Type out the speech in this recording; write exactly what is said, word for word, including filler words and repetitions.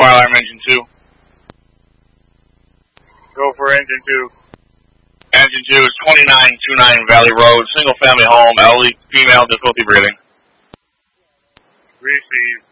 Fire alarm engine two. Go for engine two. Engine two is twenty-nine twenty-nine Valley Road, single family home, elderly, female, difficulty breathing. Receive.